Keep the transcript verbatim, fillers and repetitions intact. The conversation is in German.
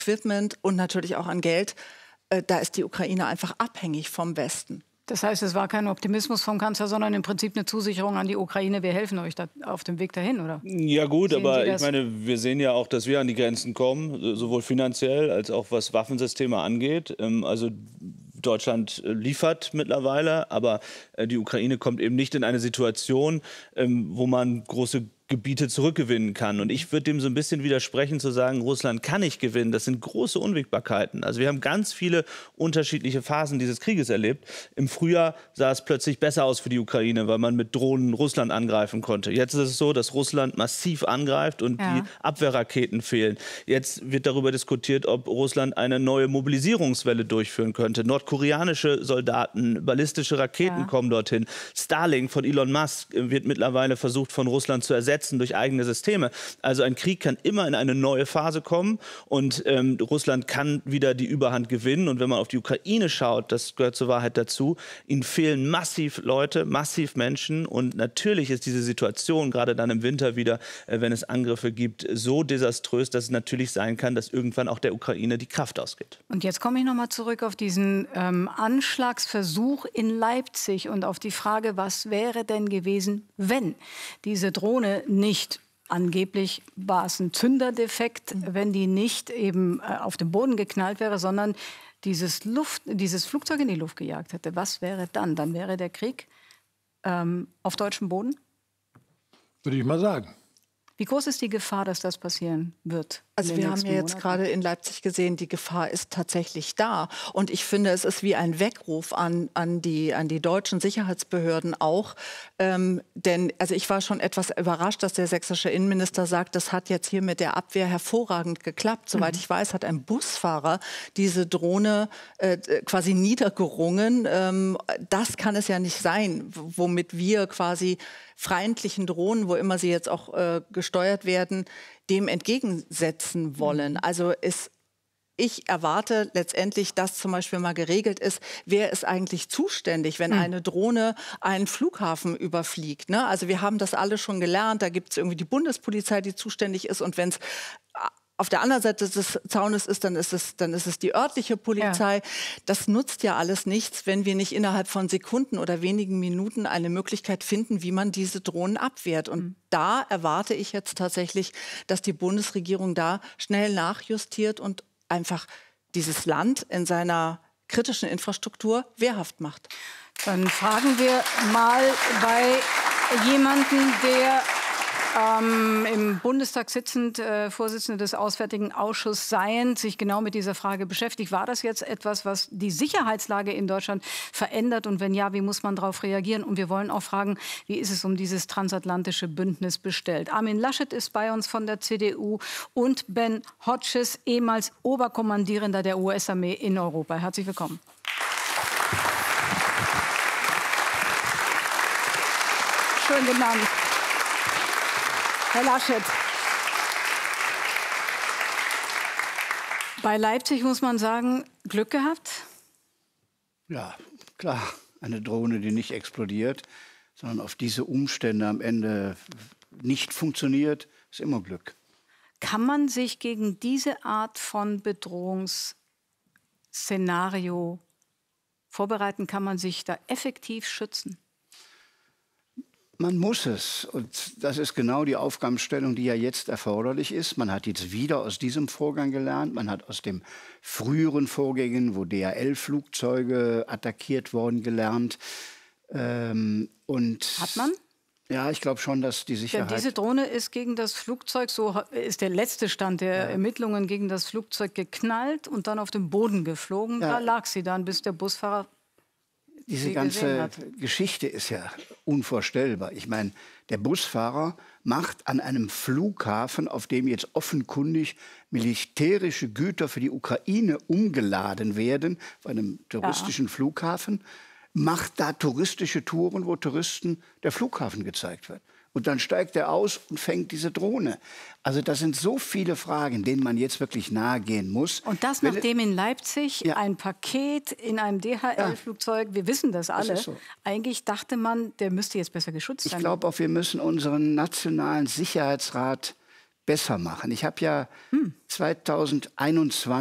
Equipment und natürlich auch an Geld. Äh, da ist die Ukraine einfach abhängig vom Westen. Das heißt, es war kein Optimismus vom Kanzler, sondern im Prinzip eine Zusicherung an die Ukraine, wir helfen euch da auf dem Weg dahin, oder? Ja gut, Sehen aber Sie ich das? meine, wir sehen ja auch, dass wir an die Grenzen kommen, sowohl finanziell als auch was Waffensysteme angeht. Ähm, also Deutschland liefert mittlerweile, aber äh, die Ukraine kommt eben nicht in eine Situation, ähm, wo man große Gebiete zurückgewinnen kann. Und ich würde dem so ein bisschen widersprechen, zu sagen, Russland kann nicht gewinnen. Das sind große Unwägbarkeiten. Also wir haben ganz viele unterschiedliche Phasen dieses Krieges erlebt. Im Frühjahr sah es plötzlich besser aus für die Ukraine, weil man mit Drohnen Russland angreifen konnte. Jetzt ist es so, dass Russland massiv angreift und Ja. die Abwehrraketen fehlen. Jetzt wird darüber diskutiert, ob Russland eine neue Mobilisierungswelle durchführen könnte. Nordkoreanische Soldaten, ballistische Raketen Ja. kommen dorthin. Starlink von Elon Musk wird mittlerweile versucht, von Russland zu ersetzen durch eigene Systeme. Also ein Krieg kann immer in eine neue Phase kommen und ähm, Russland kann wieder die Überhand gewinnen. Und wenn man auf die Ukraine schaut, das gehört zur Wahrheit dazu, ihnen fehlen massiv Leute, massiv Menschen. Und natürlich ist diese Situation, gerade dann im Winter wieder, äh, wenn es Angriffe gibt, so desaströs, dass es natürlich sein kann, dass irgendwann auch der Ukraine die Kraft ausgeht. Und jetzt komme ich noch mal zurück auf diesen ähm, Anschlagsversuch in Leipzig und auf die Frage, was wäre denn gewesen, wenn diese Drohne nicht, angeblich war es ein Zünderdefekt, wenn die nicht eben äh, auf den Boden geknallt wäre, sondern dieses, Luft, dieses Flugzeug in die Luft gejagt hätte. Was wäre dann? Dann wäre der Krieg ähm, auf deutschem Boden? Würde ich mal sagen. Wie groß ist die Gefahr, dass das passieren wird? Also wir haben ja jetzt gerade in Leipzig gesehen, die Gefahr ist tatsächlich da. Und ich finde, es ist wie ein Weckruf an, an, die, an die deutschen Sicherheitsbehörden auch. Ähm, denn also ich war schon etwas überrascht, dass der sächsische Innenminister sagt, das hat jetzt hier mit der Abwehr hervorragend geklappt. Soweit mhm. ich weiß, hat ein Busfahrer diese Drohne äh, quasi niedergerungen. Ähm, das kann es ja nicht sein, womit wir quasi feindlichen Drohnen, wo immer sie jetzt auch äh, gesteuert werden, dem entgegensetzen wollen. Also ist, ich erwarte letztendlich, dass zum Beispiel mal geregelt ist, wer ist eigentlich zuständig, wenn eine Drohne einen Flughafen überfliegt. Ne? Also wir haben das alle schon gelernt, da gibt es irgendwie die Bundespolizei, die zuständig ist, und wenn es auf der anderen Seite des Zaunes ist, dann ist es, dann ist es die örtliche Polizei. Ja. Das nutzt ja alles nichts, wenn wir nicht innerhalb von Sekunden oder wenigen Minuten eine Möglichkeit finden, wie man diese Drohnen abwehrt. Und mhm. da erwarte ich jetzt tatsächlich, dass die Bundesregierung da schnell nachjustiert und einfach dieses Land in seiner kritischen Infrastruktur wehrhaft macht. Dann fragen wir mal bei jemandem, der Ähm, im Bundestag sitzend, äh, Vorsitzende des Auswärtigen Ausschusses seiend, sich genau mit dieser Frage beschäftigt. War das jetzt etwas, was die Sicherheitslage in Deutschland verändert? Und wenn ja, wie muss man darauf reagieren? Und wir wollen auch fragen, wie ist es um dieses transatlantische Bündnis bestellt? Armin Laschet ist bei uns von der C D U und Ben Hodges, ehemals Oberkommandierender der U S-Armee in Europa. Herzlich willkommen. Schönen guten Abend. Herr Laschet, bei Leipzig muss man sagen, Glück gehabt? Ja, klar. Eine Drohne, die nicht explodiert, sondern auf diese Umstände am Ende nicht funktioniert, ist immer Glück. Kann man sich gegen diese Art von Bedrohungsszenario vorbereiten? Kann man sich da effektiv schützen? Man muss es. Und das ist genau die Aufgabenstellung, die ja jetzt erforderlich ist. Man hat jetzt wieder aus diesem Vorgang gelernt. Man hat aus dem früheren Vorgängen, wo D H L-Flugzeuge attackiert wurden, gelernt. Ähm, und hat man? Ja, ich glaube schon, dass die Sicherheit... Denn diese Drohne ist gegen das Flugzeug, so ist der letzte Stand der ja. Ermittlungen, gegen das Flugzeug geknallt und dann auf den Boden geflogen. Ja. Da lag sie dann, bis der Busfahrer... Diese ganze Geschichte ist ja unvorstellbar. Ich meine, der Busfahrer macht an einem Flughafen, auf dem jetzt offenkundig militärische Güter für die Ukraine umgeladen werden, auf einem touristischen ja. Flughafen, macht da touristische Touren, wo Touristen der Flughafen gezeigt wird. Und dann steigt er aus und fängt diese Drohne. Also das sind so viele Fragen, denen man jetzt wirklich nahe gehen muss. Und das, Wenn, nachdem in Leipzig ja. ein Paket in einem D H L-Flugzeug, wir wissen das alle, das so. Eigentlich dachte man, der müsste jetzt besser geschützt sein. Ich glaube auch, wir müssen unseren Nationalen Sicherheitsrat besser machen. Ich habe ja hm. zweitausendeinundzwanzig